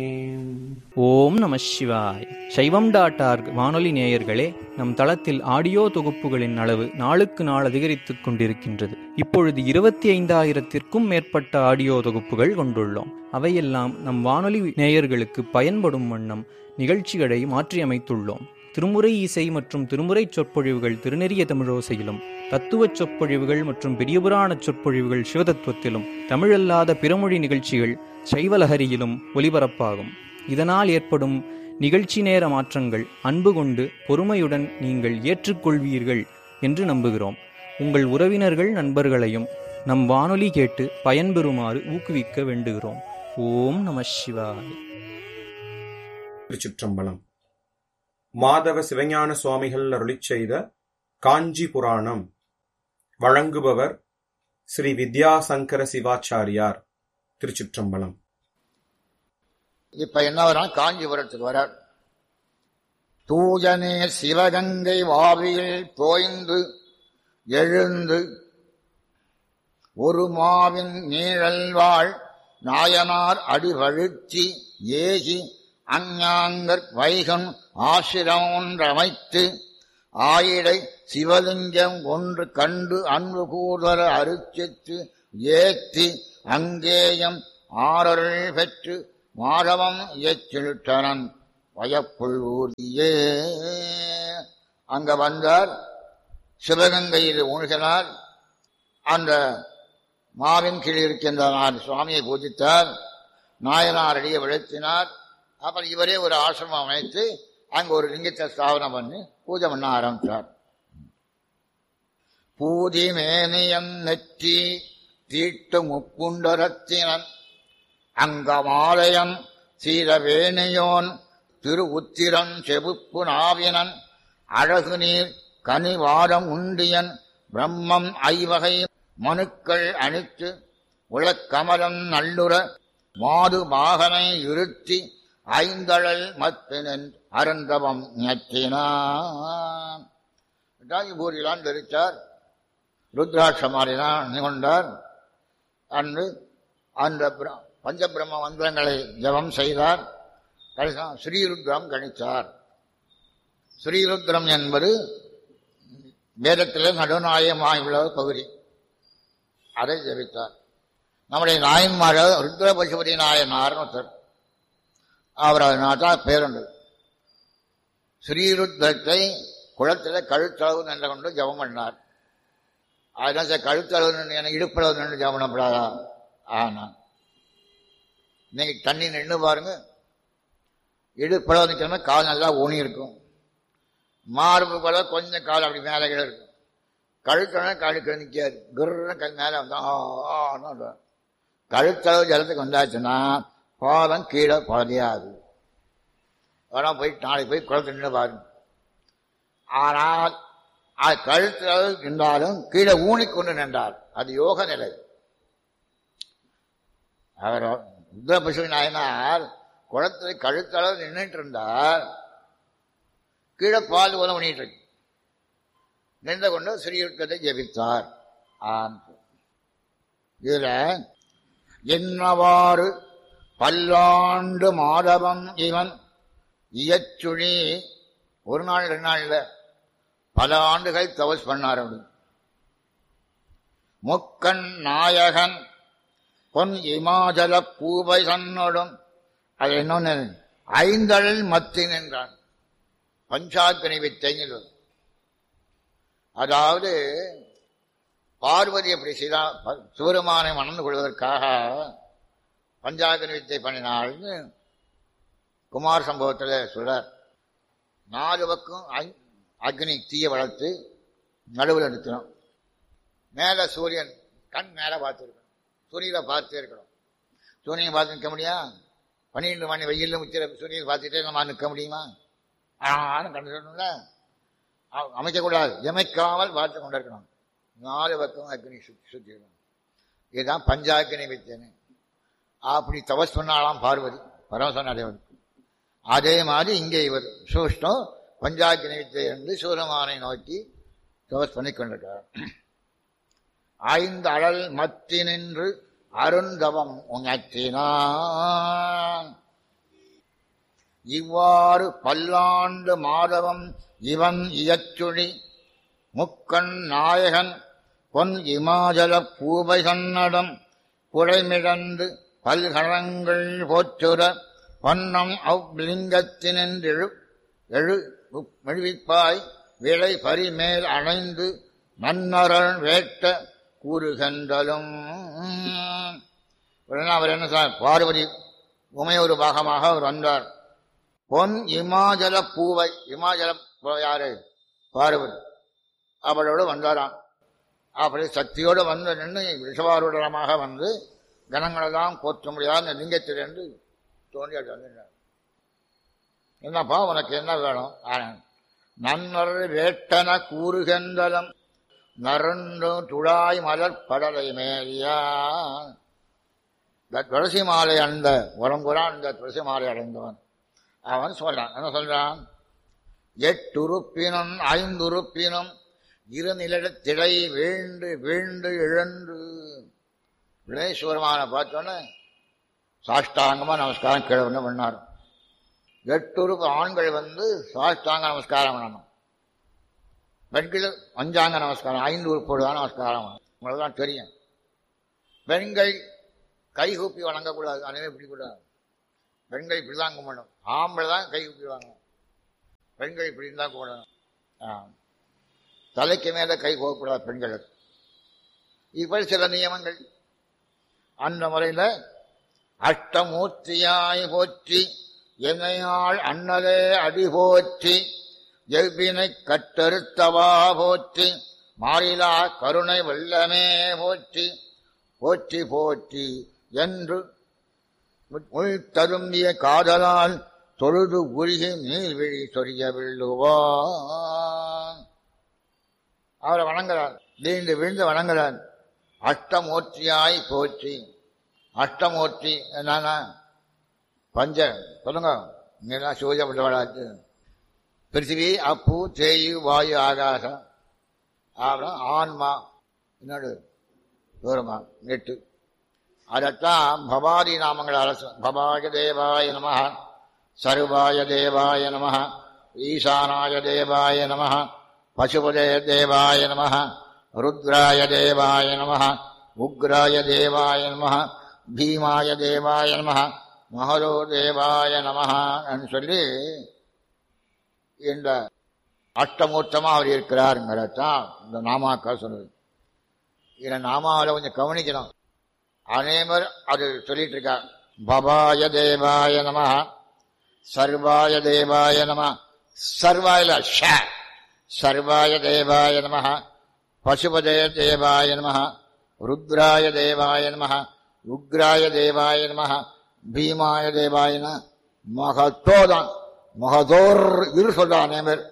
ஓம் நம சிவாய். சைவம்.org வானொலி நேயர்களே, நம் தளத்தில் ஆடியோ தொகுப்புகளின் அளவு நாளுக்கு நாள் அதிகரித்துக் கொண்டிருக்கின்றது. இப்பொழுது 25,000த்திற்கும் மேற்பட்ட ஆடியோ தொகுப்புகள் கொண்டுள்ளோம். அவையெல்லாம் நம் வானொலி நேயர்களுக்கு பயன்படும் வண்ணம் நிகழ்ச்சிகளை மாற்றியமைத்துள்ளோம். திருமுறை இசை மற்றும் திருமுறை சொற்பொழிவுகள் திருநெறிய தமிழோசையிலும், தத்துவச் சொற்பொழிவுகள் மற்றும் பெரியபுராண சொற்பொழிவுகள் சிவதத்துவத்திலும், தமிழல்லாத பிறமொழி நிகழ்ச்சிகள் சைவலஹரியிலும் ஒலிபரப்பாகும். இதனால் ஏற்படும் நிகழ்ச்சி நேர மாற்றங்கள் அன்பு கொண்டு பொறுமையுடன் நீங்கள் ஏற்றுக்கொள்வீர்கள் என்று நம்புகிறோம். உங்கள் உறவினர்கள் நண்பர்களையும் நம் வானொலி கேட்டு பயன்பெறுமாறு ஊக்குவிக்க வேண்டுகிறோம். ஓம் நம சிவாய. திருச்சிற்றம்பலம். மாதவ சிவஞான சுவாமிகள் அருளிச் செய்த காஞ்சி புராணம். வழங்குபவர் ஸ்ரீ வித்யாசங்கர சிவாச்சாரியார். திருச்சிற்றம்பலம். இப்ப என்ன வர காஞ்சிபுரத்துக்கு வர தூயனே சிவகங்கை வாவியில் தோய்ந்து எழுந்து ஒரு மாவின் நீழல்வாள் நாயனார் அடிவழுத்தி ஏகி அஞ்ஞாங்கற் வைகன் ஆசிரமொன்றமைத்து ஆயிடை சிவலிங்கம் ஒன்று கண்டு அன்பு கூதர அருச்சித்து ஏத்தி அங்கேயம் ஆரருள் பெற்று மாதவம் இயற்றிட்டனன் வயப்புள் ஊர்தியே. அங்க வந்தார், சிவகங்கையில் மூழ்கினார். அந்த மாவின் கீழ் இருக்கின்ற சுவாமியை பூஜித்தார். நாயனார் அடியை விழுத்தினார். அப்புறம் இவரே ஒரு ஆசிரமம் அமைத்து அங்க ஒரு லிங்கத்தை ஸ்தாபனம் பண்ணி பூஜை பண்ண ஆரம்பித்தார். பூதி மேனியன் நெற்றி தீட்டு முப்புண்டரத்தினன் அங்கமாலயன் சீரவேணியோன் திரு உத்திரன் செபுப்பு நாவினன் அழகு நீர் கனிவாரம் உண்டியன் பிரம்மம் ஐவகை மனுக்கள் அணித்து உலக்கமலம் நல்லுற மாது மாகனை இருத்தி ஐந்தழல் மத்தினன் அருந்தவம் ஞற்றினான். பூரிலான் தெரிச்சார். ருத்ராட்சமாரிதான் நிகழ்ந்தார். அன்று அந்த பஞ்சபிரம்ம மந்திரங்களை ஜபம் செய்தார். ஸ்ரீருத்ரம் கணித்தார். ஸ்ரீருத்ரம் என்பது வேதத்திலே நடுநாயகமாயுள்ள பகுதி. அதை ஜபித்தார். நம்முடைய நாயன்மார் ருத்ர பசுபதி நாயனார் ஒருத்தர். அவர் அதனால்தான் பேருண்டு. ஸ்ரீருத்ரத்தை குளத்தில் கழுத்தளவு நின்று கொண்டு ஜபம் பண்ணார். அதனால கழுத்தளவு என இடுப்பளவு நின்று ஜபம் பண்ணப்படாதா? ஆனா நீங்க தண்ணி நின்று பாருங்க, இடுப்பளவு நிற்கிற கால் நல்லா ஊனி இருக்கும். மார்பு போல கொஞ்சம் கால் அப்படி மேலே இருக்கும். கழுத்தளவு கழுக்க நிற்காது, குருன்னு கல் மேலே வந்தா கழுத்தளவு ஜலத்துக்கு வந்தாச்சுன்னா பாதம் கீழே பாதையாது. ஆனால் போய் நாளைக்கு போய் குளத்தில் நின்று பாருங்க. ஆனால் அது கழுத்தளவு நின்றாலும் கீழே ஊனிக்கொண்டு நின்றார். அது யோக நிலை. அவர் ருத்ரபசுவி நாயனார் குளத்தில் கழுத்தளவு நின்றுட்டு இருந்தார். கீழே பால் போல பண்ணிட்டு இருக்கு. நின்று கொண்டு ஸ்ரீயுத்தத்தை ஜெபித்தார். இதுல என்னவாறு பல்லாண்டு மாதவம் இவன் இயச்சுழி ஒரு நாள் 2 நாள்ல பல ஆண்டுகள் தபஸ் பண்ணார். முக்கண் நாயகன் பொன் இமாச்சல பூவை சன்னோடும் அது இன்னொன்னு ஐந்தழல் மத்தின் என்றான். பஞ்சாக்னி வித்தைங்க. அதாவது பார்வதி எப்படி செய்தா சிவருமானை மணந்து கொள்வதற்காக பஞ்சாக்னி வித்தை பண்ணினாள்னு குமார் சம்பவத்தில் சொல்றார். 4 பக்கம் அக்னி தீய வளர்த்து நடுவில் நிறுத்தணும். மேல சூரியன் கண் மேல பார்த்துருக்கணும். சூரியனை பார்த்துட்டே இருக்கணும். சூரியனை பார்த்து நிற்க முடியா? 12 மணி வெயிலில் முச்சிர சூரியனை பார்த்துட்டே நம்ம நிற்க முடியுமா? ஆனால் கண்டு சொல்லணும்ல, அமைக்கக்கூடாது. எமைக்காமல் பார்த்து கொண்டு இருக்கணும். 4 பக்கம் அக்னி சுற்றிடணும். இதுதான் பஞ்சாக்னி வித்தேன்னு. அப்படி தபஸ் பண்ணாலாம் பார்வதி பரமசனாதேவனுக்கு. அதே மாதிரி இங்கே இவர் சூஷ்டம் பஞ்சாக்னி வித்தை என்று சூரமானை நோக்கி தபஸ் பண்ணி கொண்டிருக்கிறார். 5 அழல் மத்தி நின்று அருந்தவம் உணர்த்தினான். இவ்வாறு பல்லாண்டு மாதவம் இவன் இயச்சுழி முக்கண் நாயகன் பொன் இமாச்சல பூபை சன்னடம் புடைமிழந்து பல்கணங்கள் போற்றுற வண்ணம் அவ்லிங்கத்தினின்றெழு மெழுவிப்பாய் விளை பரிமேல் அணைந்து நன்னரன் வேட்ட கூறுகின்றலும். உடனே அவர் என்ன சார், பார்வதி உமையொரு பாகமாக அவர் வந்தார். பொன் இமாச்சல பூவை, இமாச்சல யாரு, பார்வதி, அவளோடு வந்தாராம். அப்படி சக்தியோடு வந்து நின்று விஷவாரூடமாக வந்து கணங்களெல்லாம் போற்ற முடியாத லிங்கத்திலிருந்து தோண்டி வந்துட்டார். என்னப்பா உனக்கு என்ன வேணும்? நன்னர் வேட்டன கூறுகின்றலம் நரண்டு துழாய் மலர் படலை மேலியா. இந்த துளசி மாலை அடைந்த உடம்புறான், இந்த துளசி மாலை அடைந்தவன் அவன் சொல்றான். என்ன சொல்றான்? 8 உறுப்பினும் 5 உறுப்பினும் இருநிலத்திடை வீழ்ந்து வீழ்ந்து இழந்து. வினேஸ்வரமான பார்த்தோன்னே சாஷ்டாங்கமா நமஸ்காரம் கீழே வந்து பண்ணார். 8 உறுப்பு ஆண்கள் வந்து சாஷ்டாங்க நமஸ்காரம் பண்ணணும், பெண்கள் பஞ்சாங்க நமஸ்காரம் 5 உறுப்போடு தான் நமஸ்காரம் பண்ணணும். உங்களுக்கு தான் தெரியும். பெண்கள் கைகூப்பி வணங்கக்கூடாது, அனைவரும் இப்படிக்கூடாது. பெண்கள் இப்படிதான் கும்பிடணும், ஆம்பளை தான் கை கூப்பிடுவாங்க, பெண்கள் இப்படி இருந்தால் கூடணும். தலைக்கு மேல கை போகக்கூடாது பெண்களுக்கு. இப்படி சில நியமங்கள். அந்த முறையில் அஷ்டமூர்த்தியாய் போற்றி என்னையாள் அண்ணலே அடி போற்றி எவ்வினை கட்டறுத்தவா போற்றி மாறிலா கருணை வெள்ளமே போற்றி போற்றி போற்றி என்று தரும்பிய காதலால் தொழுது உருகி நீர்விழி சொரிய விழுவான். அவரை வணங்குறார், நீண்டு விழுந்து வணங்குறார். அஷ்டமூர்த்தியாய் போற்றி. அஷ்டமூர்த்தி என்னன்னா பஞ்ச சொல்லுங்க, இங்கெல்லாம் சூரியப்பட்டவளாச்சு. பிருத்திவி, அப்பு, தேயு, வாயு, ஆகாசம், அப்புறம் ஆன்மா, இன்னொரு தூரமா 8. அதைத்தான் பவாதி நாமங்கள் அரசு. பவாய தேவாய நம, சர்வாய தேவாய நம, ஈசானாய தேவாய நம, பசுபதே தேவாய நம, ருத்ராய தேவாய நம, உக்ராய தேவாய நம, பீமாய தேவாய நம, மகரோ தேவாய நம சொல்லி இந்த அஷ்டமூர்த்தமா அவர் இருக்கிறாருங்கிறதான் இந்த நாமாக்கள் சொல்லுது. இந்த நாமாவில் கொஞ்சம் கவனிக்கணும். அனைவர் அது சொல்லிட்டு இருக்கார். பவாய தேவாய நம, சர்வாய தேவாய நம, சர்வாயில சர்வாய தேவாய நம, பசுபதே தேவாய நம, ருத்ராய தேவாய நம, உக்ராய தேவாய நம, பீமாய தேவாய நம. மகத்தோதான் மகதோர் இரு சொல்றான். அனைவர்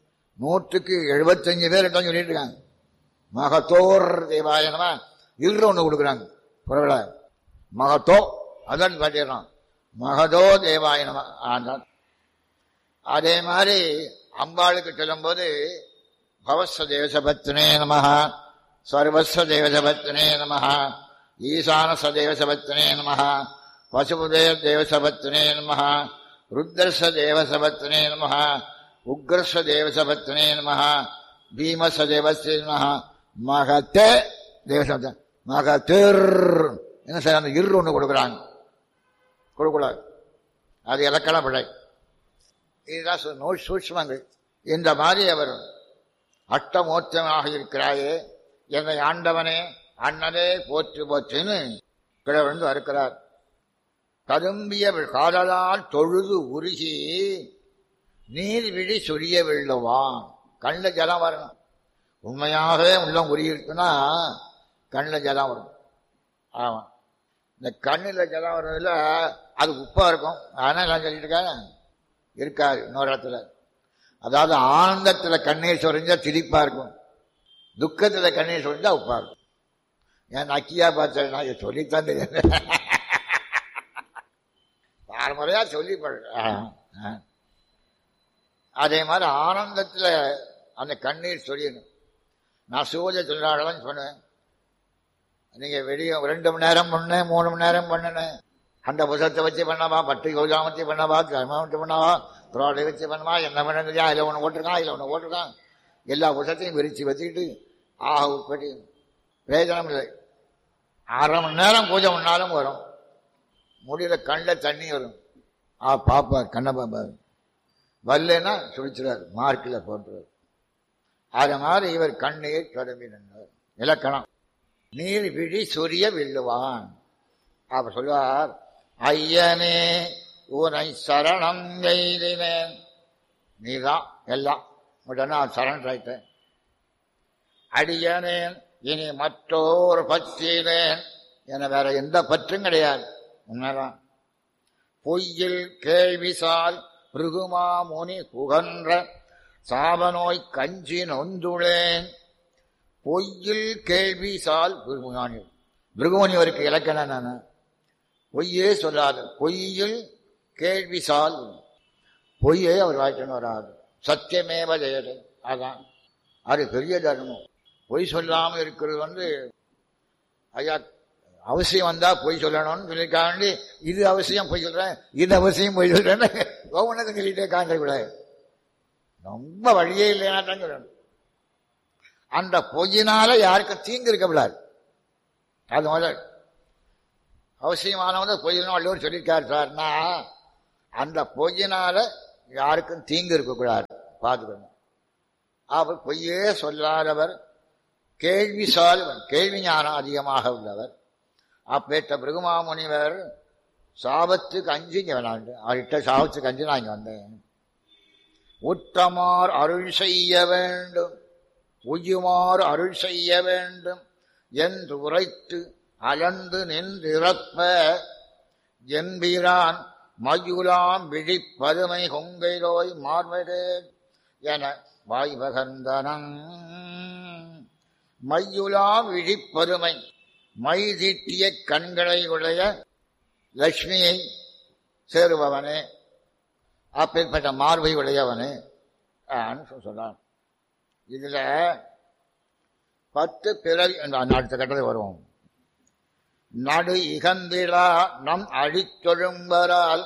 175 பேர் சொல்லிட்டு இருக்காங்க. மகத்தோர் தேவாய நம இரு ஒண்ணு கொடுக்குறாங்க புறவில. மகத்தோ அதான் பாட்டிடுறான். மகதோ தேவாய நம ஆண்டான். அதே மாதிரி அம்பாளுக்கு சொல்லும் போது பவஸ்வ தேவசபத்னே நம, சர்வஸ்வ தேவசபத்னே நம, ஈசானச தேவசபத்னே நம, பசுபதே தேவசபத்னே நம, ருத்ரச தேவசபத்னே நம, உக்ரஸ்வ தேவசபத்னே நம, பீமச தேவஸ்தே நம, மகத்தே தேவசபத் மகத்தேர். என்ன சார் அந்த இரு ஒன்று கொடுக்குறாங்க, கொடுக்கூடாது, அது இலக்கண பிழை. இதுதான் சூட்சுமங்கள். இந்த மாதிரி அவர் அஷ்டமூர்த்தமாக இருக்கிறாயே, என்னை ஆண்டவனே அண்ணனே போற்று போற்றுன்னு கிழவந்து வருகிறார். கரும்பிய காதலால் தொழுது உருகி நீர் விழி சொரிய விழுவான். கண்ணில் ஜலம் வரணும். உண்மையாகவே உள்ளம் உருகிருக்குன்னா கண்ணில் ஜலம் வரும். ஆமா, இந்த கண்ணில் ஜலம் வர்றதுல அது உப்பா இருக்கும். ஆனால் நான் சொல்லிட்டு இருக்கேன் இருக்காது இன்னொரு இடத்துல. அதாவது ஆனந்தத்துல கண்ணீர் சொரிஞ்சா திரிப்பா இருக்கும், துக்கத்துல கண்ணீர் சொரிஞ்சா உப்பா இருக்கும். ஏன் நக்கியா பார்த்தேன், நான் சொல்லித்தான் தெரியாது, ஆறு முறையா சொல்லி அதே மாதிரி ஆனந்தத்துல அந்த கண்ணீர் சொரியணும். நான் சூரிய தொழிலாளர்லாம் சொன்னேன், நீங்க வெளியே 2 மணி நேரம் பண்ணேன், 3 மணி நேரம் பண்ணினேன், அந்த புசத்தை வச்சு பண்ணவா, பட்டு யோஜாம வச்சு பண்ணவா, கர்மத்தை பண்ணவா, புரோடை வச்சு பண்ணவா, என்ன பண்ணுறியா, அதில் ஒன்று ஓட்டிருக்கான், இதில் ஒன்று ஓட்டிருக்கான். எல்லா புசத்தையும் விரிச்சு வச்சுக்கிட்டு உட்பட்டு பிரயோஜனம் இல்லை. 1/2 மணி நேரம் பூஜை பண்ணாலும் வரும், முடியல கண்ணில் தண்ணி வரும். பாப்பார், கண்ணை பாப்பார், வரலன்னா சுழிச்சுறாரு, மார்க்கில் போட்டுறாரு. அது மாதிரி இவர் கண்ணீர் தொடங்கி நின்றார். இலக்கணம் நீர் விழி சொரிய வில்லுவான். அப்ப சொல்லுவார், ஐயனே உனை சரணம் எய்தினேன். நீதான் எல்லாம், உடனே சரண் ஆயிட்டேன். அடியனேன் இனி மற்றோர் பற்றினேன், என வேற எந்த பற்றும் கிடையாது. உண்மைதான். பொய்யில் கேள்விசால் பிருகுமா முனி புகன்ற சாபநோய் கஞ்சி நொந்துளேன். பொய்யில் கேள்விசால் பிருகுமானி, பிருகுமணிவருக்கு இலக்கணம் என்னன்னு, பொய்யே சொல்லாது. பொய்யில் கேள்விசால், பொய்யே அவர் வாய்க்கணும் வராது. சத்தியமேவ ஜெயதே, அதான் அது பெரிய தர்மம். பொய் சொல்லாமல் இருக்கிறது ஐயா அவசியம் வந்தா பொய் சொல்லணும்னு சொல்லியிருக்காண்டி, இது அவசியம் பொய் சொல்றேன், இது அவசியம் பொய் சொல்றேன்னு ஒவ்வொன்றுக்கும் சொல்லிட்டே காண்ட ரொம்ப வழியே இல்லைன்னா தான் சொல்லணும். அந்த பொய்யினால யாருக்கும் தீங்கு இருக்கக்கூடாது. அது முதல் அவசியமானவங்க பொய்யணும் வள்ளுவர் சொல்லியிருக்காரு சார்னா, அந்த பொய்யினால யாருக்கும் தீங்கு இருக்கக்கூடாது, பார்த்துக்கணும். அவர் பொய்யே சொல்லாதவர், கேள்வி சால்வன், கேள்வி ஞானம் அதிகமாக உள்ளவர். அப்பேற்ற பிருகுமாமுனிவர் சாபத்துக்கு அஞ்சு இங்க வேணாண்டு, அவர்கிட்ட சாபத்துக்கு அஞ்சு நான் இங்க வந்தேன். உற்றமார் அருள் செய்ய வேண்டும், உய்யுமார் அருள் செய்ய வேண்டும் என்று உரைத்து அலந்து நின்றிறப்ப என்பிரான் மயுலாம் விழிப்பதுமை கொங்கைலோய் மார்வதே என வாய் பகர்ந்தனன். மையுலாம் விழிப்பதுமை, மை தீட்டிய கண்களை உடைய லட்சுமியை சேருபவனே, அப்பேற்பட்ட மார்பை உடையவனே சொல்றான். இதுல 10 பிறவி அடுத்த கட்டத்தில் வருவோம். நடு இகந்திலா நம் அழித்தொழும்பரால்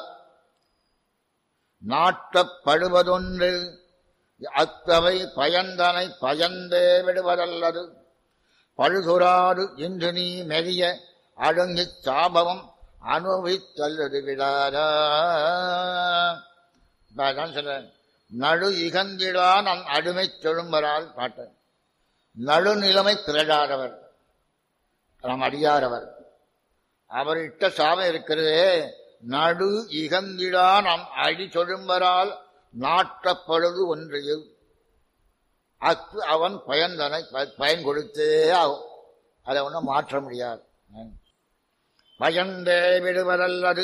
நாட்டப்படுவதொன்று அத்தவை பயந்தனை பயந்தே விடுவதல்லது. பழுதுராடு இன்று நீ மெலிய அழுங்கிச் சாபவம் அனுபவித்தல்லது விடாதா. சொல்ல நடு இகந்திடா நம் அடிமை தொழும்பரால் பாட்ட. நடுநிலைமை திரளாதவர், நம் அடியாரவர், அவர் இட்ட சாபம் இருக்கிறதே. நடு இகந்திடா நம் அடி தொழும்பரால் நாட்டப்படுது ஒன்றையில் அத்து அவன் பயன்தனை பயன் கொடுத்தே ஆகும். அதை ஒன்றும் மாற்ற முடியாது. பயந்தே விடுவதல்லது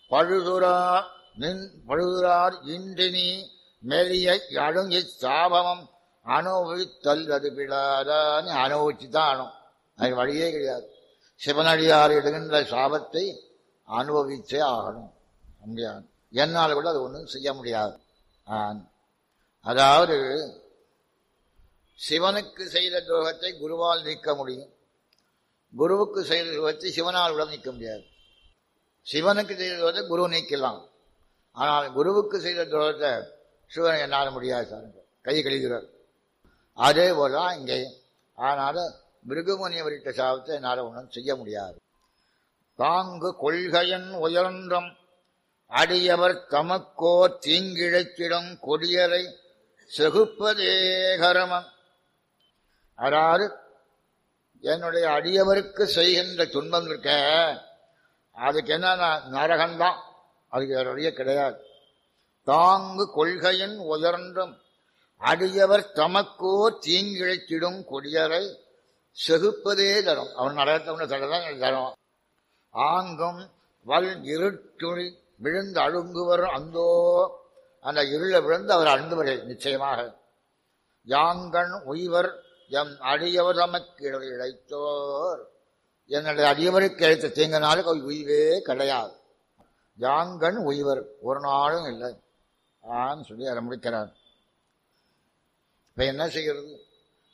பழுதுரார் இன்றினி மெலிய அழுங்கி சாபமம் அனுபவித்தல்லது விடாதான்னு அனுபவிச்சுதான் ஆனும். அது வழியே கிடையாது. சிவனடியார் இடுகின்ற சாபத்தை அனுபவிச்சே ஆகணும். முடியாது, என்னால் கூட அது ஒன்றும் செய்ய முடியாது. அதாவது சிவனுக்கு செய்த துரோகத்தை குருவால் நீக்க முடியும், குருவுக்கு செய்த துரோகத்தை சிவனால் கூட நீக்க முடியாது. சிவனுக்கு செய்த துரோகத்தை குரு நீக்கலாம், ஆனால் குருவுக்கு செய்த துரோகத்தை சிவன் என்னால் முடியாது சார், கை கழிகிறார். அதே போலதான் இங்கே. ஆனால மிருகமுனியவரிட்ட சாபத்தை என்னால் ஒன்றும் செய்ய முடியாது. தாங்கு கொள்கையன் உயர்ந்தம் அடியவர் தமக்கோ தீங்கிழைத்திடும் கொடியரை செகுப்பதே கரமம். அதாவது என்னுடைய அடியவருக்கு செய்கின்ற துன்பம் இருக்க, அதுக்கு என்ன நரகம்தான், அதுக்கு வேற கிடையாது. தாங்கு கொள்கையின் உயர்ந்தும் அடியவர் தமக்கோ தீங்கிழைத்திடும் கொடியரை செகுப்பதே தரும். அவன் நரகத்தை தடதான் தரும். ஆங்கும் வல் இருட்டுழி விழுந்து அழுங்குவர் அந்தோ, அந்த இருள விழுந்து அவர் அழுந்துவரை நிச்சயமாக. யாங்கண் உய்வர் எம் அடியவர் தமக்கு இழைத்தோர், என்னுடைய அடியவருக்கு இழைத்த தீங்கனாலும் உய்வே கிடையாது. யாங்கண் உய்வர் ஒரு நாளும் இல்லை சொல்லி அதை முடிக்கிறார். இப்ப என்ன செய்கிறது?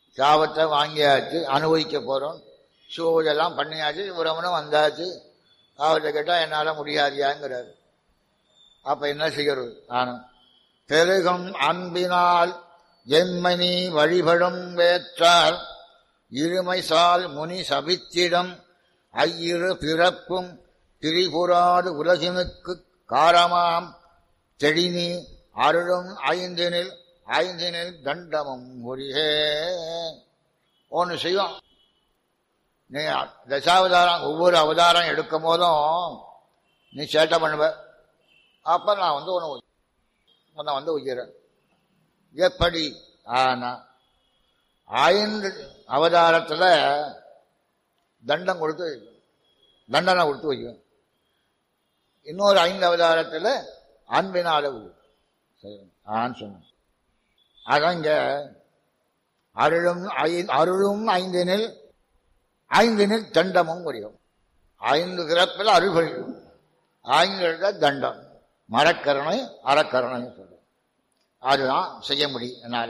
சாபத்தை வாங்கியாச்சு, அனுபவிக்க போறோம், சூழெல்லாம் பண்ணியாச்சு, உறவனும் வந்தாச்சு, அவர்கிட்ட கேட்டா என்னால முடியாதியாங்கிறார். அப்ப என்ன செய்யறது? ஆனா பெருகும் அன்பினால் என்மணி வழிபடும் வேற்றால் இருமைசால் முனி சபித்திடம் ஐயிரு பிறப்பும் திரிபுராது உலகினுக்கு காரமாம் தெளினி அருளும் ஐந்தினில் தண்டமும் ஒரியே. ஒன்று செய்வோம், நீ தசாவதாரம் ஒவ்வொரு அவதாரம் எடுக்கும் போதும் நீ சேட்டை பண்ணுவ. அப்ப நான் ஒன்று உயிரேன். எப்படி? ஆனா 5 அவதாரத்துல தண்டனை கொடுத்து வைக்கும். இன்னொரு 5 அவதாரத்துல அன்பினால சொன்ன. அதங்க அருளும் ஐந்தினில் தண்டமும் புரியும். 5 பிறப்பில் அருள் புரியும், 5 தண்டம், மரக்கருணை அறக்கருணை சொல்லும். அதுதான் செய்ய முடியும் என்னால.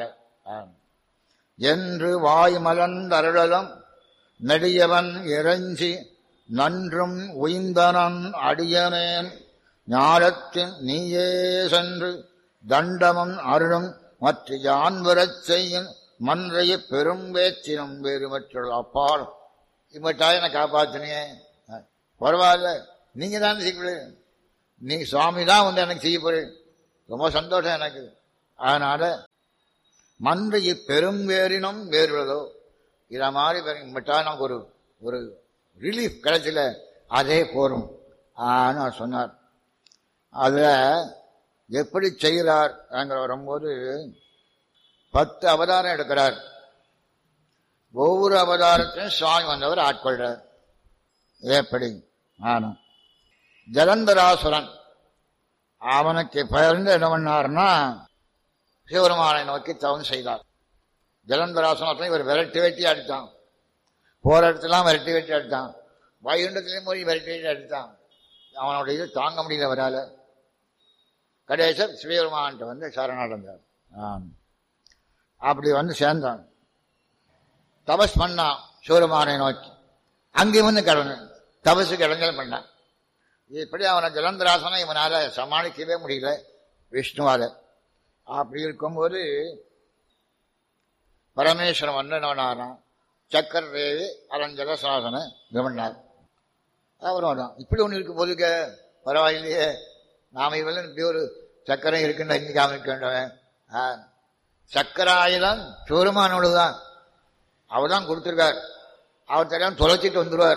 என்று வாய் மலர்ந்தருளலும் நெடியவன் இறைஞ்சி நன்றும் உய்ந்தனன் அடியனேன் ஞானத்தின் நீயே சென்று தண்டமும் அருளும் மற்ற யான் வரச் செய்யும் மன்றைய பெரும் வேச்சினும் வேறு மற்ற அப்பால் இம்மட்டாய் என்னை காப்பாத்தினே. பரவாயில்ல, நீங்க தான் செய்ய, நீ சுவாமி தான் வந்து எனக்கு செய்ய போறேன். ரொம்ப சந்தோஷம் எனக்கு. அதனால மன்றைய பெரும் வேறினும் வேறுள்ளதோ இத மாதிரி இம்மட்டா நமக்கு ஒரு ரிலீஃப் கிடைச்சல, அதே போரும் சொன்னார். அதுல எப்படி செய்கிறார் வரும்போது 10 அவதாரம் எடுக்கிறார். ஒவ்வொரு அவதாரத்தையும் சுவாமி வந்தவர் ஆட்கொள்றார். எப்படி? ஜலந்தராசுரன் அவனுக்கு பெயர்ந்து என்ன பண்ணார்னா சிவபெருமானை நோக்கி தவம் செய்தார். ஜலந்தராசுரன் இவர் விரட்டி வெட்டி அடித்தான், போற இடத்துலாம் விரட்டி வெட்டி அடித்தான், வைகுண்டத்திலையும் போய் விரட்டி வெட்டி அடித்தான். அவனுடைய இது தாங்க முடியல வரால. கடைசர் சிவபெருமான்கிட்ட வந்து சரணடைந்தார். அப்படி வந்து சேர்ந்தான், தபஸ் பண்ணான் சிவபெருமானை நோக்கி. அங்கேயும் வந்து தபஸுக்கு இடைஞ்சல் பண்ணான். இப்படி அவனை ஜலந்தராசனை இவனால சமாளிக்கவே முடியல விஷ்ணுவால. அப்படி இருக்கும்போது பரமேஸ்வரன் வந்து என்ன சக்கர தேவி அரஞ்சலசாசன கவர்னார். அவரும் தான் இப்படி ஒன்று இருக்கு போதுக்க, பரவாயில்லையே, நாம இவெல்லாம் இப்படி ஒரு சக்கரம் இருக்குன்னு இன்னைக்கு இருக்க வேண்டவன். சக்கராயுதம் சிவருமானோடுதான், அவர் தான் கொடுத்துருக்கார். அவர் தெரியாம தொலைச்சிட்டு வந்துடுவார்.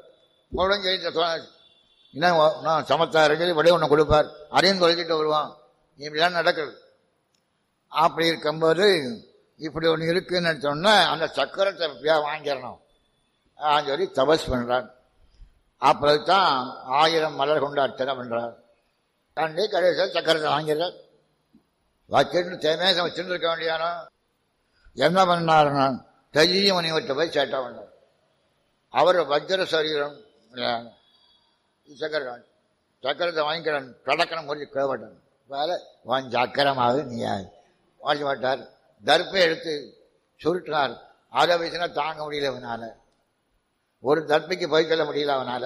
இன்னும் சமத்தார் சொல்லி வழியை ஒன்று கொடுப்பார், அதையும் தொலைச்சிட்டு வருவான். இப்படிதான் நடக்குது. அப்படி இருக்கும்போது இப்படி ஒன்று இருக்குன்னு சொன்னா அந்த சக்கரத்தை எப்படியா வாங்கிடணும் சொல்லி தபஸ் பண்றார். அப்பதான் 1000 மலர் கொண்டு அர்ச்சனை பண்றார். கண்டி கடைசியில் சக்கரத்தை வாங்கிறார். வச்சுட்டு தேமேசம் வச்சுட்டு இருக்க வேண்டியானோ என்ன பண்ணாருன்னா தெய்வ முனிவர்கிட்ட போய் சேட்டா பண்ணார். அவர் வஜ்ர சரீரம் சக்கரத்தை வாங்கிக்கிறான், கடக்கணும் முடிஞ்சு கேவட்டன் வேலை வாங்கி சக்கரமாக நீ வாங்கி மாட்டார். தர்ப்பை எடுத்து சுருட்டினார். அதை வச்சுனா தாங்க முடியல அவனால, ஒரு தர்ப்பைக்கு போய் சொல்ல முடியல அவனால.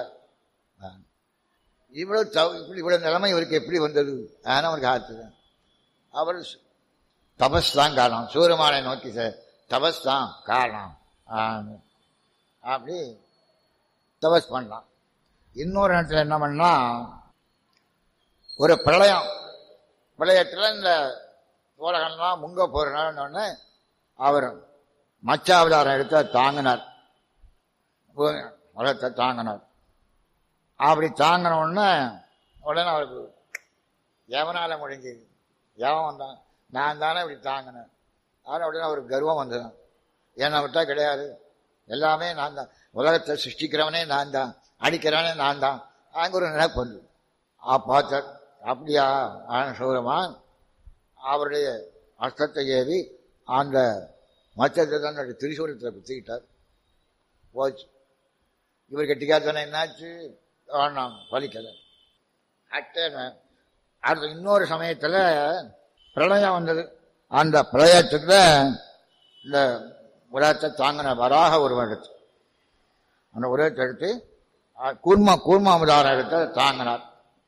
இவ்வளவு நிலைமை இவருக்கு எப்படி வந்தது? ஆனால் அவருக்கு ஆச்சு. அவர் தபஸ் தான் காரணம், சூரியமானை நோக்கி தபஸ் தான் காரணம். அப்படி தபஸ் பண்ணலாம். இன்னொரு இடத்துல என்ன பண்ணா, ஒரு பிரளயத்தில் இந்த உலகம்லாம் முங்க போறோன்னு அவர் மச்சாவதாரம் எடுத்து தாங்கினார், உலகத்தை தாங்கினார். அப்படி தாங்கின உடனே அவருக்கு எவனால முடிஞ்சது, எவன் வந்தான், நான் தானே இப்படி தாங்கினேன். ஆனால் உடனே அவருக்கு கர்வம் வந்ததான், என்னை விட்டா கிடையாது, எல்லாமே நான் தான், உலகத்தை சிருஷ்டிக்கிறவனே நான் தான், அடிக்கிறவனே நான் தான். அங்கே ஒரு நினைப்பு வந்து பார்த்தார். அப்படியா சூரமான் அவருடைய அஸ்தத்தை ஏறி அந்த மச்சத்தை தான் திரிசூலத்தில் குத்திக்கிட்டார். போச்சு. இவர் கெட்டிக்காத்தானே என்னாச்சு, நாம் பலிக்கலை. அடுத்த இன்னொரு சமயத்தில் பிரளயம் வந்தது. அந்த பிரளயத்துக்கு இந்த உலகத்தை தாங்கின வராக உருவம் எடுத்து அந்த உலகத்தை எடுத்து கூர்மாவதாரம் எடுத்து தாங்கினார்.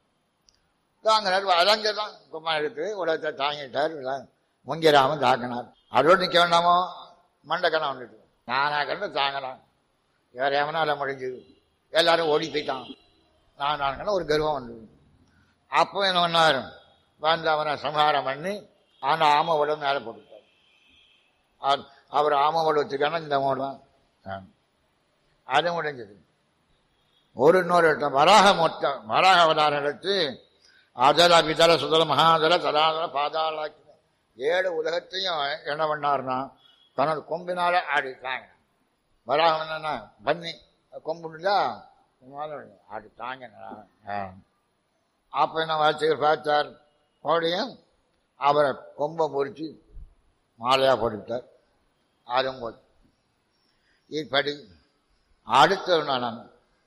அலங்கதான் கும்மா எடுத்து உலகத்தை தாங்கிட்டார். முங்கிராமன் தாங்கினார். அதோடு நிற்க வேண்டாமோ, மண்டக்கணம் வந்துட்டு நானா கண்டு தாங்கினான். வேற எவனால முடிஞ்சது, எல்லாரும் ஓடி போயிட்டான். நான் ஒரு கர்வம் வந்தது. அப்போ என்ன பண்ணாரு, வந்து அவனை சம்ஹாரம் பண்ணி அந்த ஆமவோட மேலே போட்டுட்டார். அவர் ஆமவோட வச்சுக்கான இந்த மோடம் அது முடிஞ்சது. இன்னொரு வராக அவதாரம் எடுத்து அதல விதல சுதல மகாதல தலாதல பாதாளாக்கி 7 உலகத்தையும் என்ன பண்ணார்னா தனது கொம்பினால ஆடிட்டாங்க. வராகம் என்னன்னா பண்ணி கொம்புண்டா ஆடிட்டாங்க. அப்ப என்ன வாட்சிகர் பார்த்தார், மறுபடியும் அவரை கொம்பை பொறிச்சு மாலையா போட்டுட்டார். அதுவும் போது இப்படி அடுத்த நான்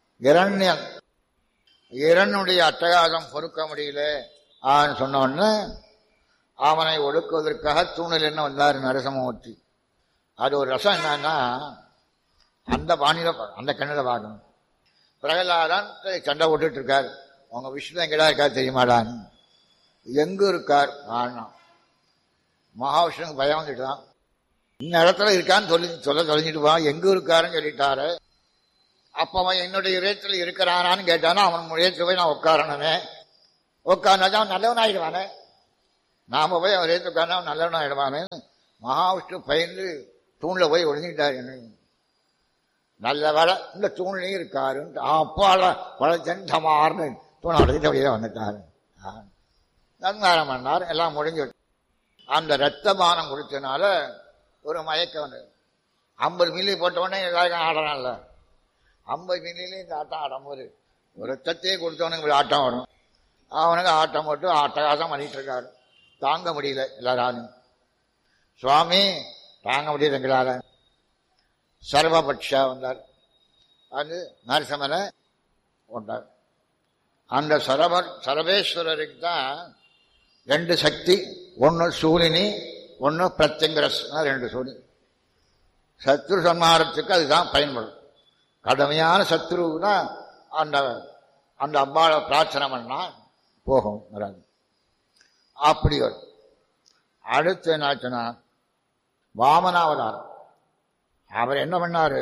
இரனுடைய அட்டகாசம் பொறுக்க முடியல சொன்ன உடனே அவனை ஒடுக்குவதற்காக தூணில் என்ன வந்தார் நரசிம்மூர்த்தி. அது ஒரு ரசம் என்னன்னா, அந்த பாணியில அந்த கண்ணில் பார்க்கணும். பிரகலாதான் சண்டை போட்டுட்டு இருக்கார். உங்க விஷ்ணு எங்கடா இருக்கார் தெரியுமாடான்னு. எங்க இருக்கார் ஆனா மகாவிஷ்ணுக்கு பயம் வந்துட்டு தான், இந்த இடத்துல இருக்கான்னு சொல்ல தொலைஞ்சிட்டு வா, எங்க இருக்காருன்னு சொல்லிட்டாரு. அப்ப அவன் என்னுடைய இதயத்தில் இருக்கிறானான்னு கேட்டானா, அவன் இதயத்தில் போய் நான் உட்காரணுமே, உட்கார்ந்தாதான் அவன் நல்லவனாயிடுவானே. நாம போய் அவன் இதயத்தில் உட்கார்ந்தா அவன் நல்லவனாயிடுவானே. மகாவிஷ்ணு பயந்து தூண்ல போய் ஒழிஞ்சிட்டாரு. என்ன நல்ல வேலை இந்த தூண்லையும் இருக்காருன்னு அப்பால வளர்ந்தமார்னு தூண் அடைஞ்சிட்டு அப்படியே வந்துட்டாரு. நன்காரம் பண்ணார். எல்லாம் முடிஞ்சு அந்த ரத்தபானம் குடிச்சனால ஒரு மயக்கம் வந்தது. 50 மில்லி போட்டவொடனே எல்லாருக்கும் ஆடலாம்ல. 50 மில்லியில இந்த ஆட்டம் ஆடும்போது ஒரு ரத்தத்தையே கொடுத்தவனுக்கு ஆட்டம் வரும். அவனுக்கு ஆட்டம் போட்டு அட்டகாசம் பண்ணிட்டு இருக்காரு. தாங்க முடியல எல்லாரும். சுவாமி தாங்க முடியல எங்களால. சர்வபட்சா வந்தார். அது நரசிம்மனை கொண்டார். அந்த சரபேஸ்வரருக்கு தான் 2 சக்தி, ஒன்னு சூலினி, ஒன்னு பிரத்யங்கரஸ். 2 சூழி. சத்ரு சம்ஹாரத்துக்கு அதுதான் பயன்படும். கடுமையான சத்ருன்னா அந்த அந்த அம்பாவை பிரார்த்தனை பண்ணா போகும், வராது. அப்படி வரும். அடுத்து என்னாச்சுன்னா வாமனாவதாரம். அவர் என்ன பண்ணாரு,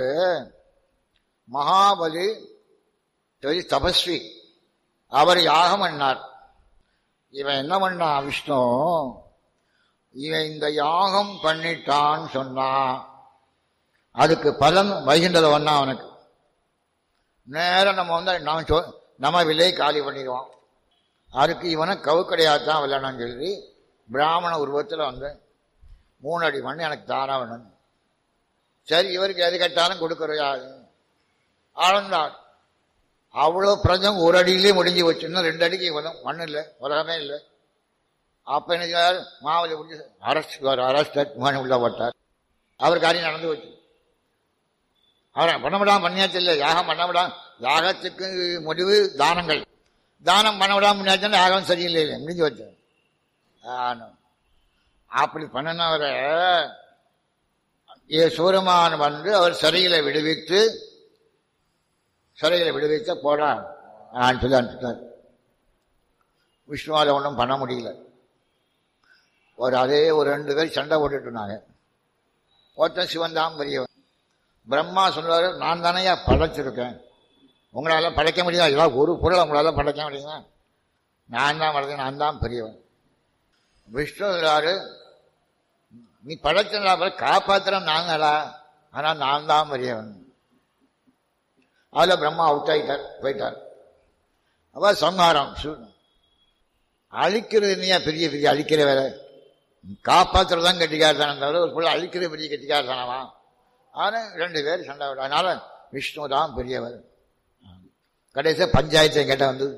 மகாபலி பெரிய தபஸ்வி, அவர் யாகம் பண்ணார். இவன் என்ன பண்ணான், விஷ்ணு இவன் இந்த யாகம் பண்ணிட்டான்னு சொன்னா அதுக்கு பலன் வைகின்றத ஒன்னா அவனுக்கு நேரம் நம்ம விலையை காலி பண்ணிடுவான். அதுக்கு இவனை கவுக்கடையாத்தான் விளையாடான்னு சொல்லி பிராமண உருவத்தில் வந்து 3 அடி மண் எனக்கு தானா வேணும். சரி, இவருக்கு எது கேட்டாலும் கொடுக்கறையாது ஆழ்ந்தார். அவ்வளோ பிரஜம் 1 அடியிலே முடிஞ்சு வச்சு. இன்னும் 2 அடிக்கு மண் இல்லை, உலகமே இல்லை. அப்ப என்ன மாவலி முடிஞ்சு அரஸ்ட் உள்ள போட்டார். அவர் காரியம் நடந்து வச்சு. அவரை பண்ணவிடாம பண்ணியாச்சு இல்லை, யாகம் பண்ணவிடாம. யாகத்துக்கு முடிவு தானங்கள். தானம் பண்ணவிடாம பண்ணியாச்சுன்னா யாகம் சரியில்லை, முடிஞ்சு வச்சு. அப்படி பண்ணினவரை சூரமான் வந்து அவர் சிறையில விடுவித்த போடான் சொல்லி அனுப்பிட்டார். விஷ்ணுவால ஒன்றும் பண்ண முடியல. அதே ஒரு 2 பேர் சண்டை போட்டுட்டு இருந்தாங்க. ஒருத்தன் சிவன் தான் பெரியவன். பிரம்மா சொல்றாரு, நான் தானையா படைச்சிருக்கேன், உங்களால படைக்க முடியாது. ஏதாவது ஒரு பொருள் உங்களால படைக்க முடியுமா? நான் தான் படைச்சேன், நான் தான் பெரியவன். விஷ்ணு சொல்றாரு, நீ படைச்சா காப்பாத்திரம் நாங்களா, ஆனா நான் தான் பெரியவன். அதுல பிரம்மா அவுட் ஆயிட்டார், போயிட்டார். அப்ப சம்ஹாரம் அழிக்கிறது இல்லையா, பெரிய பெரிய அழிக்கிற வேலை. காப்பாற்றுறதான் கெட்டிக்காரதானம் தவிர ஒரு பொருள் அழிக்கிற பெரிய கெட்டிக்காரதானவா. ஆனா 2 பேர் சண்டை விட. அதனால விஷ்ணு தான் பெரியவர். கடைசியா பஞ்சாயத்து கேட்ட வந்தது.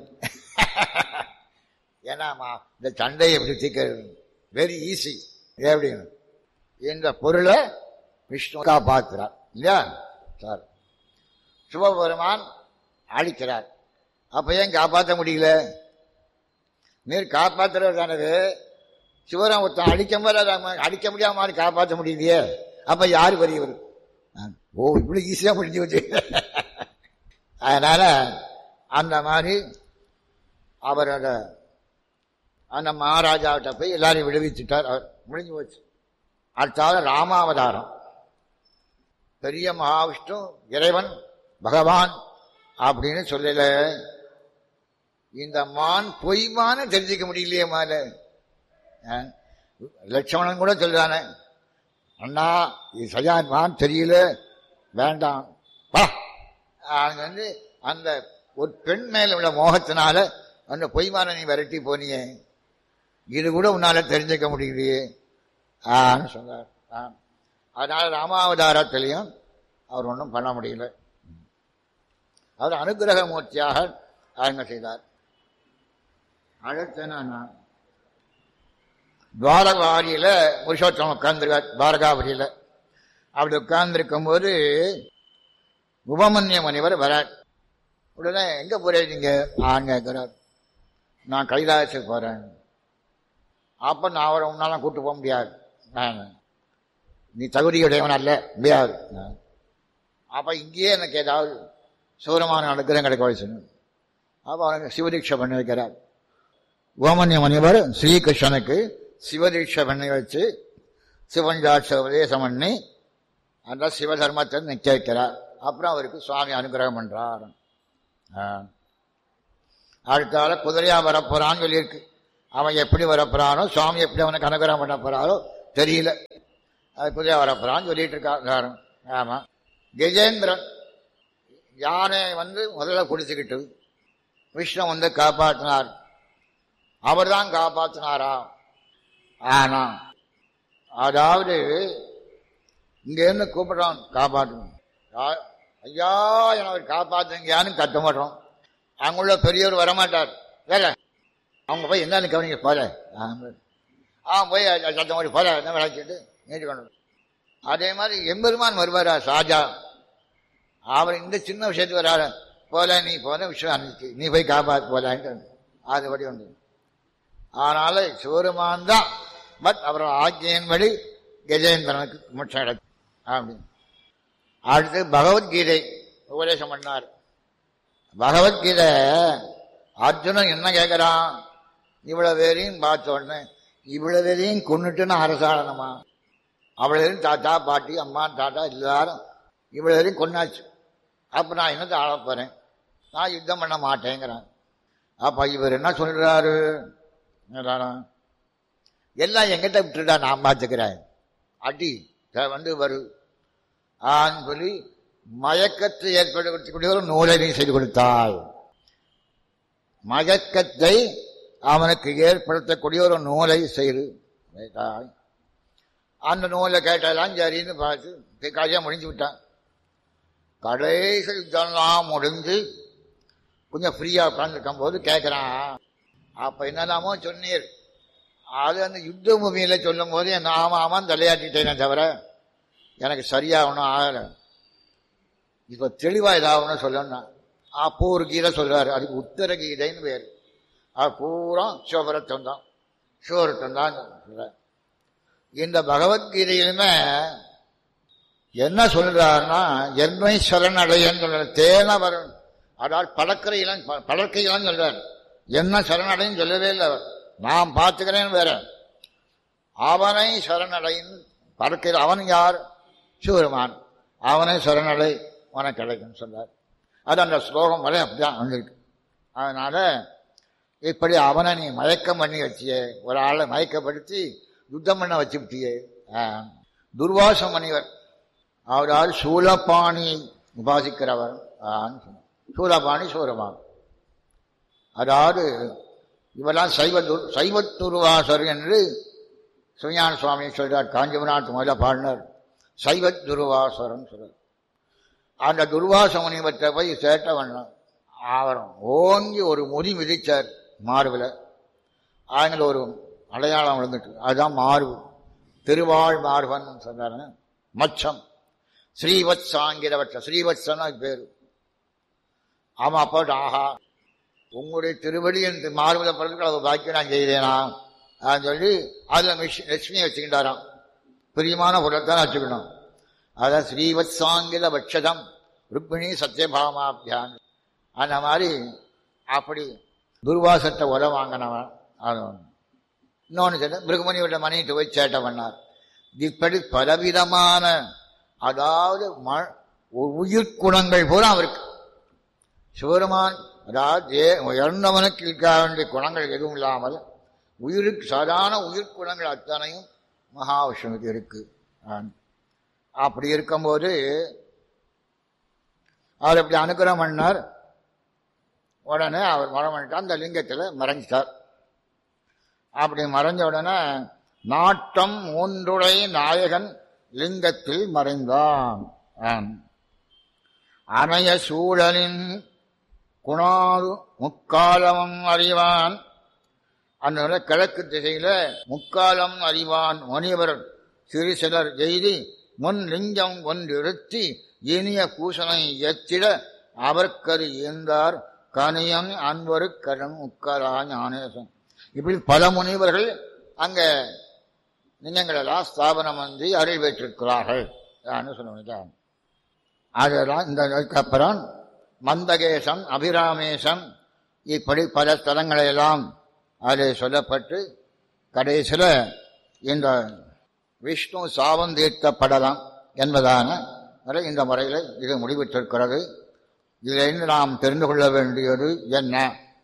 ஏன்னா இந்த சண்டையை எப்படி தீர்க்கிறது வெரி ஈஸி. எப்படின்னு இந்த பொருளை விஷ்ணு காப்பாற்றுறார் இல்லையா சார். சிவபெருமான் அழிக்கிறார். அப்ப ஏன் காப்பாற்ற முடியல? நீர் காப்பாற்றுறது தானது. சிவராம் ஒருத்தன் அடிக்க முடியாம மாதிரி காப்பாற்ற முடியலையே, அப்ப யாரு பெரியவர்? ஓ, இப்படி ஈஸியா முடிஞ்சு வச்சு. அதனால அந்த மாதிரி அவரோட அந்த மகாராஜாவிட்ட போய் எல்லாரையும் விடுவிச்சுட்டார். அவர் முடிஞ்சு போச்சு. அடுத்தாவது ராமாவதாரம். பெரிய மகாவிஷ்ணு இறைவன் பகவான் அப்படின்னு சொல்லல. இந்த மான் பொய்மான தெரிஞ்சுக்க முடியலையே மால. லட்சுமணன் கூட சொல்றானே, அண்ணா இது சரியா மான் தெரியல, வேண்டாம் வா. வந்து அந்த ஒரு பெண் மேல உள்ள மோகத்தினால அந்த பொய்மான நீ விரட்டி போனியே, இது கூட உன்னால தெரிஞ்சுக்க முடியலையே சொன்னார். அதனால ராமாவதாரத்திலையும் அவர் ஒன்றும் பண்ண முடியல. அவர் அனுகிரக மூர்த்தியாக அங்க செய்தார். அடுத்த துவாரகாரியில புருஷோத்தமன் உட்கார்ந்துருக்கார். துவாரகாபுரியில அப்படி உட்கார்ந்துருக்கும் போது உபமன்ய முனிவர் வரார். உடனே எங்க போறீங்க கேட்கிறார். நான் கைலாசத்துக்கு போறேன். அப்ப நான் அவரை உன்னாலும் கூட்டு போக முடியாது, நீ தகுதியுடையவன் அல்ல, முடியாது. அப்ப இங்கேயே எனக்கு ஏதாவது சூரமான அனுகிரகம் கிடைக்க வச்சுன்னு அப்ப அவனுக்கு சிவதீட்சை பண்ணி வைக்கிறார். உபமன்ய முனிவர் ஸ்ரீகிருஷ்ணனுக்கு சிவதீட்சை பண்ணி வச்சு சிவஞ்சாட்ச உபதேசம் பண்ணி அந்த சிவதர்மத்தை நிக்க வைக்கிறார். அப்புறம் அவருக்கு சுவாமி அனுகிரகம் பண்றார். அடுத்தால குதிரையா வரப்போறான்னு சொல்லியிருக்கு. அவன் எப்படி வரப்போறானோ, சுவாமி எப்படி அவனுக்கு அனுகிரகம் பண்ண போறாரோ தெரியல. அது குதிரையா வரப்போறான்னு சொல்லிட்டு இருக்காரு. ஆமா, கஜேந்திரன் யானை முதல்ல குடிச்சுக்கிட்டு விஷ்ணு காப்பாற்றினார். அவர் தான் காப்பாற்றினாரா? ஆனா அதாவது இங்க இருந்து கூப்பிடுறான் காப்பாற்றணும், ஐயா என அவர் காப்பாற்றுங்கன்னு கத்த மாட்டோம். அங்குள்ள பெரியவர் வரமாட்டார். வேற அவங்க போய் என்னன்னு கவனிக்க போல போய் சத்தம் மாதிரி போல என்ன விளைச்சிட்டு நீட்டு கொண்டு. அதே மாதிரி எம்பெருமான் வருவாரா சாஜா, அவர் இந்த சின்ன விஷயத்துக்கு வராரு போல, நீ போன விஷயம் அனுப்பிச்சு நீ போய் காப்பாற்று போலான்ட்டு அதுபடி உண்டு. ஆனால சிவருமான் தான். பட் அவரோட ஆக்கியின்படி கஜேந்திரனுக்கு மோட்சம் கிடைக்கும் அப்படின்னு. அடுத்து பகவத்கீதை உபதேசம் பண்ணார். பகவத்கீதை அர்ஜுனன் என்ன கேட்கிறான், இவ்வளவு பேரையும் பார்த்த உடனே இவ்வளவு பேரையும் கொண்டுட்டுன்னு அரசாடணுமா? அவ்வளவு தாத்தா பாட்டி அம்மா தாத்தா எல்லாரும் இவ்வளவு பேரையும் கொண்டாச்சு. அப்ப நான் என்னத்தை ஆள போறேன், நான் யுத்தம் பண்ண மாட்டேங்கிறேன். அப்ப இவர் என்ன சொல்றாரு, எல்லாம் எங்கிட்ட விட்டுட்டா நான் பார்த்துக்கிறேன், அடி வரும் சொல்லி மயக்கத்தை ஏற்படுத்தக்கூடிய ஒரு நூலை நீ செய்து கொடுத்தாள். மயக்கத்தை அவனுக்கு ஏற்படுத்தக்கூடிய ஒரு நூலை செய்து அந்த நூலை கேட்டதெல்லாம் சரின்னு பார்த்து காரியா முடிஞ்சு விட்டான். கடைசி யுத்தம்லாம் முடிஞ்சு கொஞ்சம் ஃப்ரீயா உட்கார்ந்துருக்கும் போது கேட்கிறான், அப்ப என்னதாமோ சொன்னீர், அது அந்த யுத்த பூமியில சொல்லும் போது என்ன ஆமாம் தலையாட்டிட்டேனே தவிர எனக்கு சரியா ஒன்றும் ஆகல. இப்ப தெளிவா ஏதாவது சொல்லணும். அப்போ ஒரு கீதை சொல்றாரு, அதுக்கு உத்தர கீதைன்னு பேரு. அது பூரா சிவபுரத்தம் தான், சிவபுரத்தம் தான் சொல்ற. இந்த பகவத்கீதையிலுமே என்ன சொல்றாருன்னா, என்னை சரணடையன்னு சொல்ற, தேன வரும், அதாவது படற்கையிலாம் சொல்றாரு. என்ன சரணடைன்னு சொல்லவே இல்லை அவர், நான் பார்த்துக்கிறேன்னு வேற. அவனை சரணடைன்னு படற்கையில், அவன் யார், சிவருமான், அவனை சரணடை உனக்கு கிடைக்கும் சொல்றார். அது அந்த ஸ்லோகம் வரை அப்படிதான் வந்திருக்கு. அதனால இப்படி அவனை நீ மயக்கம் பண்ணி வச்சியே, ஒரு ஆளை மயக்கப்படுத்தி யுத்தம் பண்ண வச்சு விட்டியே. துர்வாச முனிவர் அவரால் சூலபாணி உபாசிக்கிறவர். சூலபாணி சூரமான், அதாவது இவெல்லாம் சைவத்துருவாசர் என்று சிவஞான சுவாமி சொல்றார். காஞ்சிபுரநாத் முதல்ல பாடினார் சைவத்துருவாசர்ன்னு சொல்றார். அந்த துர்வாச முனிவற்றை போய் சேட்ட பண்ணான். அவரும் ஓங்கி ஒரு முடி மிதிச்சார் மார்பில். அவங்கள ஒரு அடையாளம் விழுந்துட்டு, அதுதான் மார்பு, திருவாழ் மார்பன் சொன்னாரு. மச்சம் ஸ்ரீவத் சாங்கிரவற்ற, ஸ்ரீவத்சன்னா பேரு. ஆமா, அப்போட்டு ஆஹா உங்களுடைய திருவடி என்று மார்பில பிறகு அவர் பாக்கி நான் செய்தேனா அப்படின்னு சொல்லி அதுல லட்சுமியை வச்சுக்கிட்டாராம். பிரியமான பொருளைத்தான் வச்சுக்கணும். அதான் ஸ்ரீவத் சாங்கில வட்சதம் ருக்மிணி சத்யபாமாபியான். அந்த மாதிரி அப்படி துர்வாசத்தை உர வாங்கினவன். இன்னொன்று சொல்ல, பிருகுமணியோட மனைவிட்டு போய் சேட்டை பண்ணார். இப்படி பலவிதமான, அதாவது உயிர் குணங்கள் போல அவருக்கு சிவருமான், அதாவது இறந்தவனுக்கு இருக்க வேண்டிய குணங்கள் எதுவும் இல்லாமல் உயிருக்கு சாதாரண உயிர் குணங்கள் அத்தனையும் மகாவிஷ்ணுவுக்கு இருக்கு. அப்படி இருக்கும்போது அவர் அப்படி அனுகிரகம் பண்ணார். உடனே அவர் மரம் பண்ணிட்டார், அந்த லிங்கத்தில் மறைஞ்சிட்டார். அப்படி மறைஞ்ச உடனே நாட்டம் மூன்றுடை நாயகன் லிங்கத்தில் மறைந்தான். அணைய சூழலின் குணாது முக்காலமும் அறிவான். அந்த கிழக்கு திசையில முக்காலம் அறிவான் முனிவர் சிறு சிலர் எய்தி முன் லிங்கம் ஒன்றிருத்தி இனிய பூசனை எத்திட அவர்கரு ஈந்தார் கனியன் அன்பரு கடன் உக்கரா ஞானேசன். இப்படி பல முனிவர்கள் அங்க லிங்கங்களெல்லாம் ஸ்தாபனம் வந்து அருள் பெற்றிருக்கிறார்கள் சொல்லுவாங்க. அதெல்லாம் இந்த அப்புறம் மந்தகேசம், அபிராமேசம், இப்படி பல ஸ்தலங்களெல்லாம் அதில் சொல்லப்பட்டு கடைசியில் இந்த விஷ்ணு சாபம் தீர்க்கப்படலாம் என்பதான இந்த முறையில் இது முடிவிட்டிருக்கிறது. இதிலிருந்து நாம் தெரிந்து கொள்ள வேண்டியது என்ன?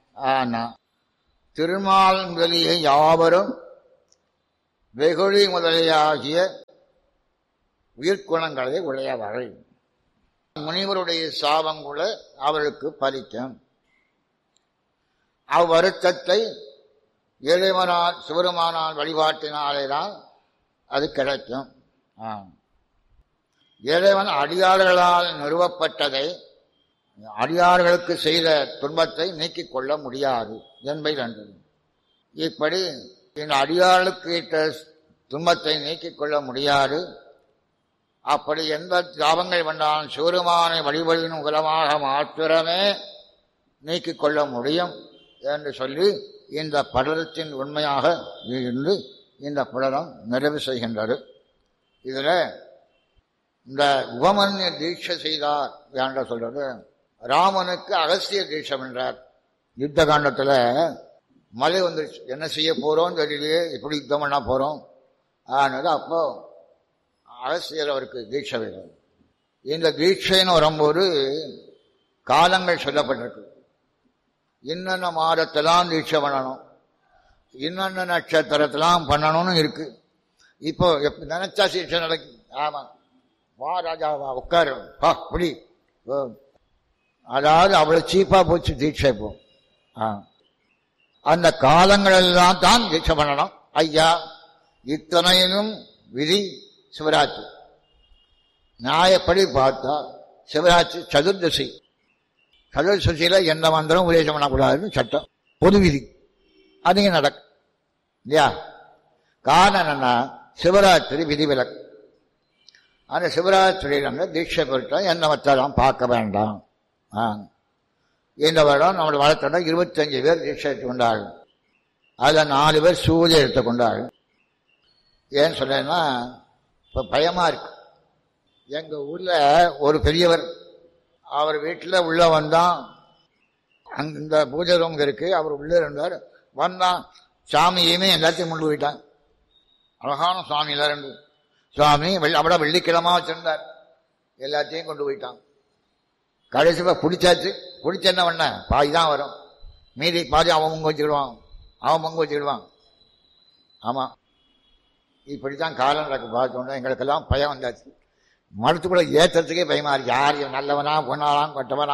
திருமால் முதலிய யாவரும் வெகுளி முதலியாகிய உயிர்குணங்களை உடையவர்கள். முனிவருடைய சாபம் கூட அவர்களுக்கு பலிக்கும். அவ்வருத்தத்தை இறைவனால் சிவருமானால் வழிபாட்டினாலேதான் அது கிடைக்கும். இறைவன் அடியார்களால் நிறுவப்பட்டதை அடியார்களுக்கு செய்த துன்பத்தை நீக்கிக் கொள்ள முடியாது என்பது. இப்படி இந்த அடியார்களுக்கு இட்ட துன்பத்தை நீக்கிக் கொள்ள முடியாது. அப்படி எந்த தாபங்கள் வந்தாலும் சிவருமானை வழிபடியின் மூலமாக மாத்திரமே நீக்கிக் கொள்ள முடியும் என்று சொல்லி இந்த படலத்தின் உண்மையாக இருந்து இந்த படலம் நிறைவு செய்கின்றது. இதில் இந்த உபமன்ய தீட்சை செய்தார் என்ற சொல்றது, ராமனுக்கு அகஸ்திய தீட்சம் என்றார். யுத்த காண்டத்தில் மழை வந்துருச்சு, என்ன செய்ய போறோம் தெரியலையே, எப்படி யுத்தம் பண்ண போறோம். ஆனது அப்போ அகஸ்தியர் அவருக்கு தீட்சை வேணும். இந்த தீட்சைன்னு வரும்போது காலங்கள் சொல்லப்பட்டிருக்கு. இன்னென்ன மாதத்தெல்லாம் தீட்சை பண்ணணும், இன்னென்ன நட்சத்திரத்தெல்லாம் பண்ணணும்னு இருக்கு. இப்போ நினைச்சா தீட்சை நடக்கும். ஆமா, வா ராஜாவா உட்காரு, பா புடி. அதாவது அவ்வளவு சீப்பா போச்சு தீட்சை. இப்போ அந்த காலங்கள் எல்லாம் தான் தீட்சை பண்ணணும். ஐயா, இத்தனையிலும் விதி சிவராத்திரி. நியாயப்படி பார்த்தா சிவராத்திரி சதுர்தசி. சதுர்தசியில எந்த மந்திரம் உபதேசம் பண்ணக்கூடாதுன்னு சட்டம், பொது விதி. அதுங்க நடக்கும் இல்லையா? காரணம் என்னன்னா, சிவராத்திரி விதிவிலக்கு. அந்த சிவராத்திரியில தீட்சை பெற்றா எந்த மத்தெல்லாம் பார்க்க வேண்டாம். இந்த வருடம் நம்மளோட வளர்த்தோட 25 பேர் தீட்சை எடுத்துக்கொண்டார்கள். அதில் 4 பேர் சூதை எடுத்துக்கொண்டார்கள். ஏன்னு சொன்னா, இப்போ பயமா இருக்கு. எங்க ஊர்ல ஒரு பெரியவர், அவர் வீட்டில் உள்ள வந்தான். அங்க இந்த பூஜை ரூம் இருக்கு, அவர் உள்ள இருந்தார். வந்தான், சாமியுமே எல்லாத்தையும் கொண்டு போயிட்டான். அழகான சுவாமி எல்லாரும் சுவாமி அவட வெள்ளிக்கிழமா வச்சிருந்தார், எல்லாத்தையும் கொண்டு போயிட்டான். கடைசி பிடிச்சாச்சு. பிடிச்ச என்ன பண்ண, பாதி தான் வரும், மீதி பாதி அவன் பங்கு வச்சுக்கிடுவான், அவன் பங்கு வச்சுக்கிடுவான். ஆமா, இப்படித்தான் காலம் நடக்கு. பார்த்தோன்னா எங்களுக்கெல்லாம் பயம் வந்தாச்சு. மரத்துக்குள்ள ஏற்றுறதுக்கே பயமா இருக்கு. யார் நல்லவனா பொண்ணாலாம் கொட்டவனா.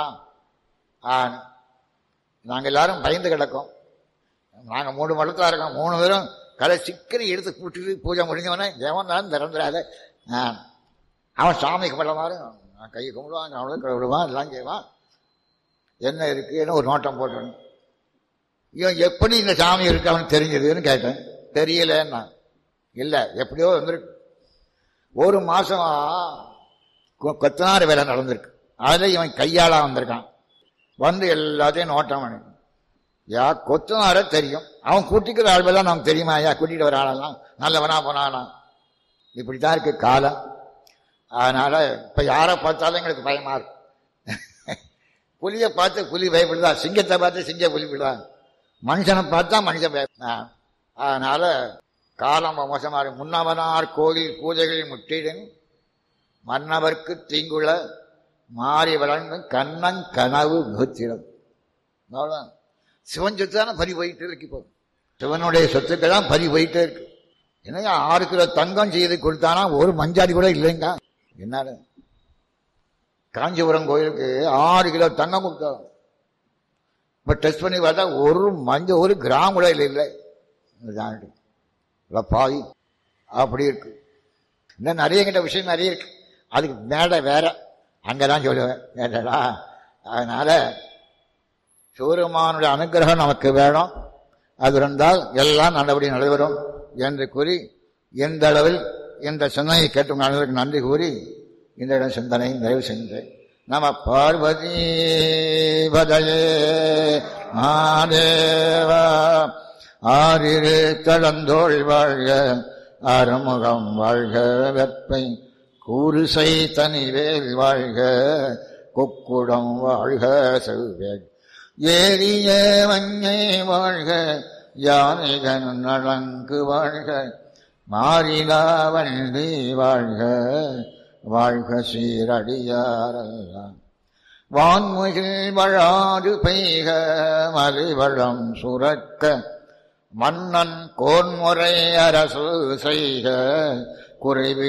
நாங்கள் எல்லாரும் பயந்து கிடக்கோம். நாங்கள் 3 மடத்தில் இருக்கோம். 3 பேரும் கலை சிக்கனை எடுத்து கூட்டிட்டு பூஜை முடிஞ்சவனே தேவன் தான் திறந்துடாத. அவன் சாமி கும்பிடமாரு கையை கும்பிடுவான், அவனும் விடுவான், எல்லாம் செய்வான். என்ன இருக்குன்னு ஒரு நோட்டம் போட்டேன். இவன் எப்படி இந்த சாமி இருக்கு அவனுக்கு தெரிஞ்சதுன்னு கேட்டேன். தெரியலன்னா, இல்லை எப்படியோ வந்துருக்கு. 1 மாசமா கொத்தனார் வேலை நடந்திருக்கு. அதில் இவன் கையாளா வந்திருக்கான். வந்து எல்லாத்தையும் நோட்டம் பண்ணி, யா கொத்தனார தெரியும், அவன் கூட்டிக்கிற ஆள்வெல்லாம் நமக்கு தெரியுமா? யா கூட்டிகிட்டு வர ஆளெல்லாம் நல்லவனா போனானா? இப்படித்தான் இருக்கு காலம். அதனால இப்ப யாரை பார்த்தாலும் எங்களுக்கு பயமா இருக்கு. புலியை பார்த்து புலி பயப்படுதா, சிங்கத்தை பார்த்து சிங்கம் புலிப்படுதா, மனுஷனை பார்த்தா மனுஷன் பயப்படா. அதனால காலம் மோசமா இருக்கு. முன்னவனார் கோயில் பூஜைகளில் முற்றிடும் மன்னவர்க்கு தீங்குள்ள மாறி வளர்ந்தும் கண்ணன் கனவு முகத்திடம். சிவன் சொத்து தானே பறி போயிட்டு இருக்கு. இப்போ சிவனுடைய சொத்துக்கள் தான் பறி போயிட்டே இருக்கு. என்னங்க 6 கிலோ தங்கம் செய்து கொடுத்தானா ஒரு மஞ்சாடி கூட இல்லைங்க. என்ன காஞ்சிபுரம் கோயிலுக்கு 6 கிலோ தங்கம் கொடுத்தோம். இப்ப டெஸ்ட் பண்ணி பார்த்தா ஒரு கிராம் கூட இல்லை. பாவி அப்படி இருக்கு. இன்னும் நிறைய கிட்ட விஷயம் நிறைய இருக்கு. அதுக்கு மேடை வேற, அங்கதான் சொல்லுவேன் கேட்டா. அதனால சிவபெருமானுடைய அனுகிரகம் நமக்கு வேணும். அது இருந்தால் எல்லாம் நல்லபடி நடைபெறும் என்று கூறி எந்த அளவில் இந்த சிந்தனையை கேட்டும் அனைவருக்கு நன்றி கூறி இந்த இடம் சிந்தனை நிறைவு சென்றேன். நம பார்வதி பதயே மாதேவா. ஆறிரு தளந்தோள் வாழ்க, அறுமுகம் வாழ்க, வெப்பை கூறுசை தனிவேல் வாழ்க, கொக்குடம் வாழ்க, செவ்வேல் ஏரிய மஞ்சை வாழ்க, யானைகன் நலங்கு வாழ்க, மாறிலா வண்டி வாழ்க, வாழ்க சீரடியாரெல்லாம். வான்முகில் வழாது பெய்க, மலிவளம் சுரக்க, மன்னன் கோன்முறை அரசு செய்க, குறைவி